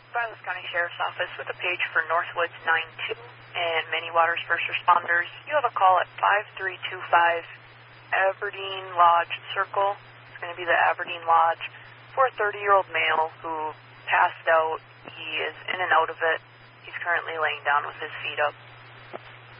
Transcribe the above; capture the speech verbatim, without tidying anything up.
Silas County Sheriff's Office with a page for Northwoods nine two and Many Waters First Responders. You have a call at five three two five Aberdeen Lodge Circle. It's going to be the Aberdeen Lodge for a thirty-year-old male who passed out. He is in and out of it. He's currently laying down with his feet up.